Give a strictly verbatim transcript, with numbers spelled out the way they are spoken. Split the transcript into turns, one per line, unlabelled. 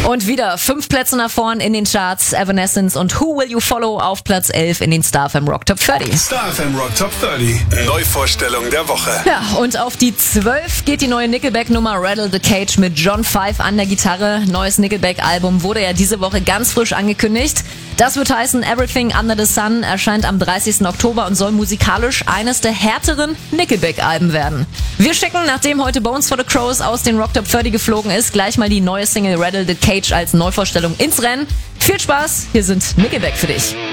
Und wieder fünf Plätze nach vorn in den Charts. Evanescence und Who Will You Follow auf Platz elf in den Star F M Rock Top dreißig.
Star F M Rock Top dreißig. Neuvorstellung der Woche.
Ja, und auf die zwölf geht die neue Nickelback-Nummer Rattle the Cage mit John Five an der Gitarre. Neues Nickelback-Album wurde ja diese Woche ganz frisch angekündigt. Das wird heißen, Everything Under the Sun erscheint am dreißigsten Oktober und soll musikalisch eines der härteren Nickelback-Alben werden. Wir schicken, nachdem heute Bones for the Crows aus den Rock Top dreißig geflogen ist, gleich mal die neue Single Rattle the Cage als Neuvorstellung ins Rennen. Viel Spaß, hier sind Nickelback für dich.